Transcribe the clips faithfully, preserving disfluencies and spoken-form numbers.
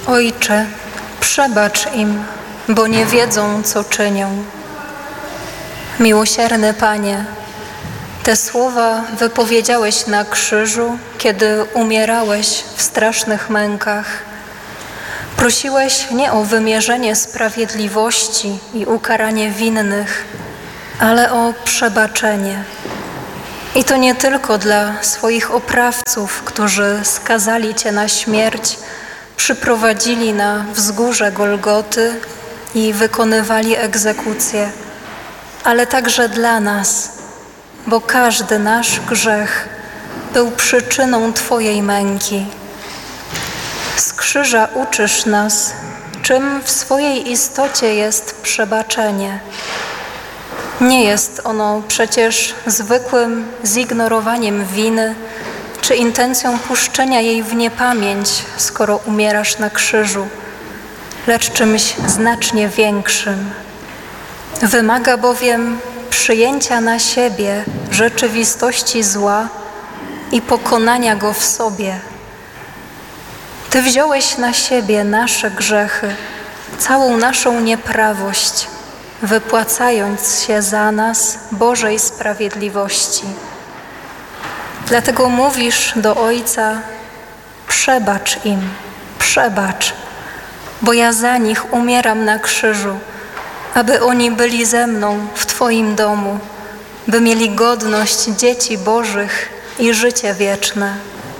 Ojcze, przebacz im, bo nie wiedzą, co czynią. Miłosierny Panie, te słowa wypowiedziałeś na krzyżu, kiedy umierałeś w strasznych mękach. Prosiłeś nie o wymierzenie sprawiedliwości i ukaranie winnych, ale o przebaczenie. I to nie tylko dla swoich oprawców, którzy skazali Cię na śmierć, przyprowadzili na wzgórze Golgoty i wykonywali egzekucję, ale także dla nas, bo każdy nasz grzech był przyczyną Twojej męki. Z krzyża uczysz nas, czym w swojej istocie jest przebaczenie. Nie jest ono przecież zwykłym zignorowaniem winy czy intencją puszczenia jej w niepamięć, skoro umierasz na krzyżu, lecz czymś znacznie większym. Wymaga bowiem przyjęcia na siebie rzeczywistości zła i pokonania go w sobie. Ty wziąłeś na siebie nasze grzechy, całą naszą nieprawość, wypłacając się za nas Bożej sprawiedliwości. Dlatego mówisz do Ojca: przebacz im, przebacz, bo ja za nich umieram na krzyżu, aby oni byli ze mną w Twoim domu, by mieli godność dzieci Bożych i życie wieczne.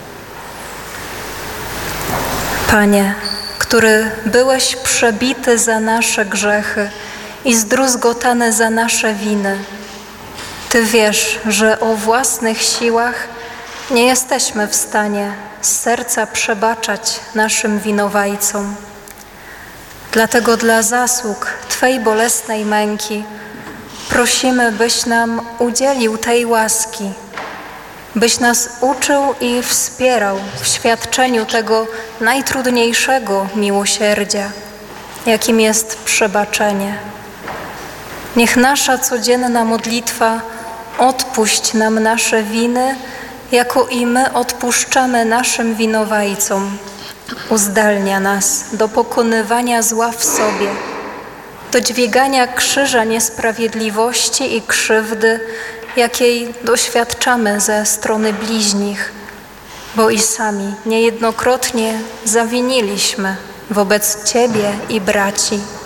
Panie, który byłeś przebity za nasze grzechy i zdruzgotany za nasze winy, Ty wiesz, że o własnych siłach nie jesteśmy w stanie z serca przebaczać naszym winowajcom. Dlatego dla zasług Twej bolesnej męki prosimy, byś nam udzielił tej łaski, byś nas uczył i wspierał w świadczeniu tego najtrudniejszego miłosierdzia, jakim jest przebaczenie. Niech nasza codzienna modlitwa odpuść nam nasze winy, jako i my odpuszczamy naszym winowajcom. Uzdalnia nas do pokonywania zła w sobie, do dźwigania krzyża niesprawiedliwości i krzywdy, jakiej doświadczamy ze strony bliźnich, bo i sami niejednokrotnie zawiniliśmy wobec Ciebie i braci.